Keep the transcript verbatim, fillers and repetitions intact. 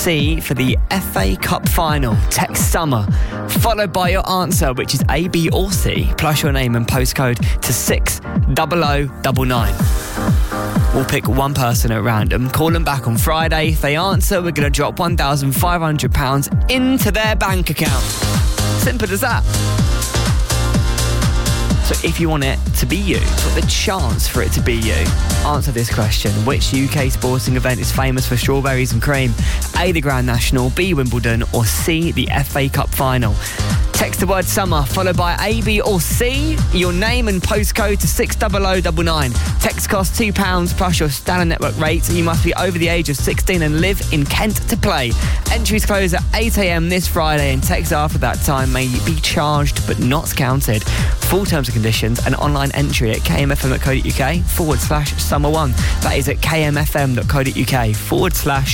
C for the F A Cup final. Text summer, followed by your answer, which is A, B or C, plus your name and postcode to six double oh double nine. We'll pick one person at random, call them back on Friday. If they answer, we're going to drop one thousand five hundred pounds into their bank account. Simple as that. So if you want it to be you, got the chance for it to be you, answer this question. Which U K sporting event is famous for strawberries and cream? A, the Grand National, B, Wimbledon, or C, the F A Cup final? Text the word summer, followed by A, B or C, your name and postcode to six double oh double nine. Text costs two pounds plus your standard network rate. You must be over the age of sixteen and live in Kent to play. Entries close at eight a.m. this Friday, and text after that time may be charged but not counted. Full terms and conditions and online entry at kmfm.co.uk forward slash summer one. That is at kmfm.co.uk forward slash